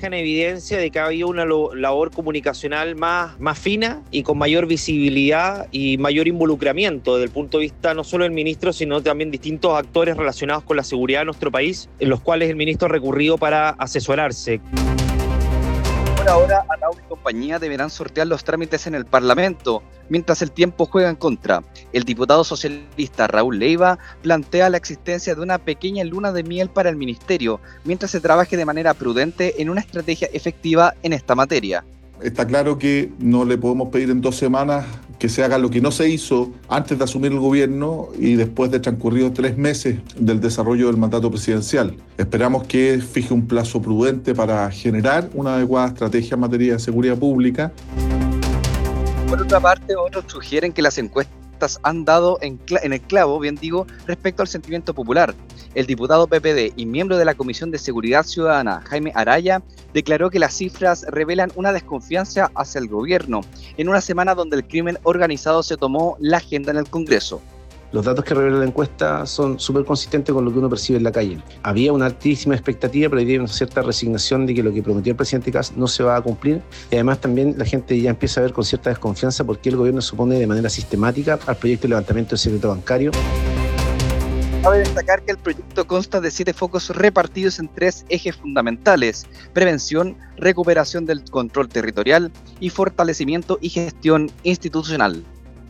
deja en evidencia de que ha habido una labor comunicacional más fina y con mayor visibilidad y mayor involucramiento desde el punto de vista no solo del ministro, sino también distintos actores relacionados con la seguridad de nuestro país, en los cuales el ministro ha recurrido para asesorarse. Por ahora, Arau y compañía deberán sortear los trámites en el Parlamento, mientras el tiempo juega en contra. El diputado socialista Raúl Leiva plantea la existencia de una pequeña luna de miel para el ministerio, mientras se trabaje de manera prudente en una estrategia efectiva en esta materia. Está claro que no le podemos pedir en 2 semanas que se haga lo que no se hizo antes de asumir el gobierno y después de transcurridos 3 meses del desarrollo del mandato presidencial. Esperamos que fije un plazo prudente para generar una adecuada estrategia en materia de seguridad pública. Por otra parte, otros sugieren que las encuestas han dado en el clavo, respecto al sentimiento popular. El diputado PPD y miembro de la Comisión de Seguridad Ciudadana, Jaime Araya, declaró que las cifras revelan una desconfianza hacia el gobierno, en una semana donde el crimen organizado se tomó la agenda en el Congreso. Los datos que revela la encuesta son súper consistentes con lo que uno percibe en la calle. Había una altísima expectativa, pero había una cierta resignación de que lo que prometió el presidente Kast no se va a cumplir. Y además también la gente ya empieza a ver con cierta desconfianza porque el gobierno se opone de manera sistemática al proyecto de levantamiento del secreto bancario. Cabe destacar que el proyecto consta de 7 focos repartidos en 3 ejes fundamentales: prevención, recuperación del control territorial y fortalecimiento y gestión institucional.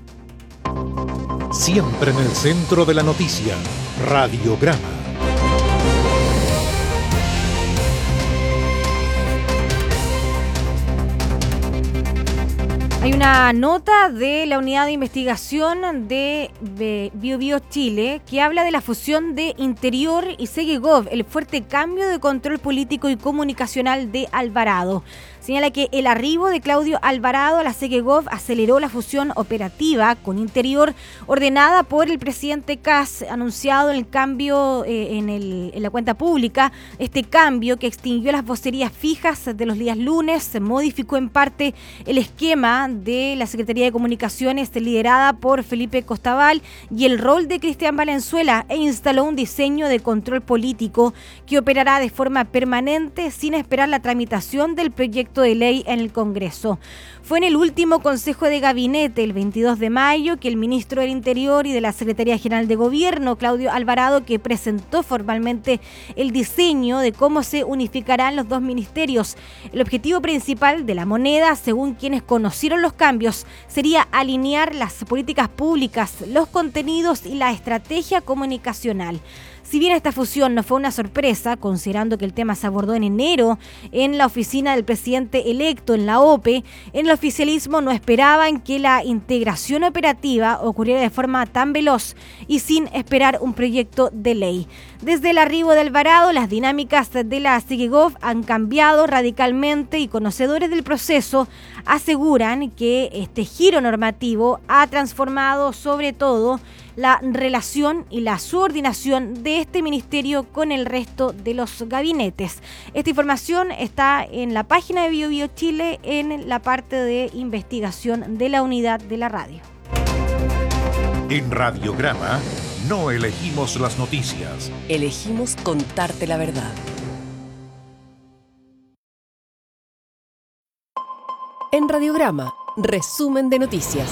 Siempre en el centro de la noticia, Radiograma. Hay una nota de la Unidad de Investigación de BioBio Chile que habla de la fusión de Interior y Segegov, el fuerte cambio de control político y comunicacional de Alvarado. Señala que el arribo de Claudio Alvarado a la Segegov aceleró la fusión operativa con Interior ordenada por el presidente Kast, anunciado el cambio en la cuenta pública. Este cambio, que extinguió las vocerías fijas de los días lunes, modificó en parte el esquema de la Secretaría de Comunicaciones liderada por Felipe Costabal y el rol de Cristian Valenzuela, e instaló un diseño de control político que operará de forma permanente sin esperar la tramitación del proyecto de ley en el Congreso. Fue en el último Consejo de Gabinete, el 22 de mayo, que el ministro del Interior y de la Secretaría General de Gobierno, Claudio Alvarado, que presentó formalmente el diseño de cómo se unificarán los 2 ministerios. El objetivo principal de la moneda, según quienes conocieron los cambios, sería alinear las políticas públicas, los contenidos y la estrategia comunicacional. Si bien esta fusión no fue una sorpresa, considerando que el tema se abordó en enero en la oficina del presidente electo en la OPE, en el oficialismo no esperaban que la integración operativa ocurriera de forma tan veloz y sin esperar un proyecto de ley. Desde el arribo de Alvarado, las dinámicas de la Segegov han cambiado radicalmente y conocedores del proceso aseguran que este giro normativo ha transformado sobre todo la relación y la subordinación de este ministerio con el resto de los gabinetes. Esta información está en la página de BioBio Chile, en la parte de investigación de la unidad de la radio. En Radiograma no elegimos las noticias. Elegimos contarte la verdad. En Radiograma, resumen de noticias.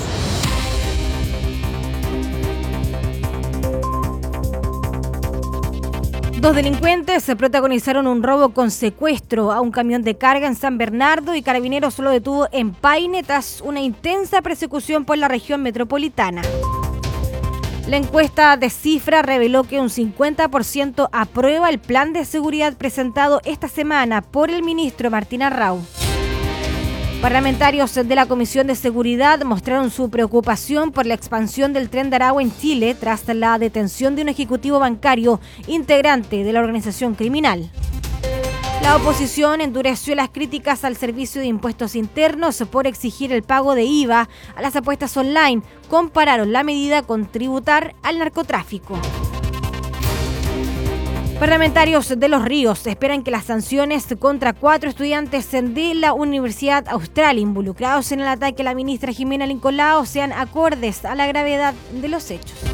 Dos delincuentes se protagonizaron un robo con secuestro a un camión de carga en San Bernardo y Carabineros lo detuvo en Paine tras una intensa persecución por la región metropolitana. La encuesta de Cifra reveló que un 50% aprueba el plan de seguridad presentado esta semana por el ministro Martín Arrau. Parlamentarios de la Comisión de Seguridad mostraron su preocupación por la expansión del Tren de Aragua en Chile tras la detención de un ejecutivo bancario integrante de la organización criminal. La oposición endureció las críticas al Servicio de Impuestos Internos por exigir el pago de IVA a las apuestas online. Compararon la medida con tributar al narcotráfico. Parlamentarios de Los Ríos esperan que las sanciones contra 4 estudiantes de la Universidad Austral involucrados en el ataque a la ministra Jimena Lincolao sean acordes a la gravedad de los hechos.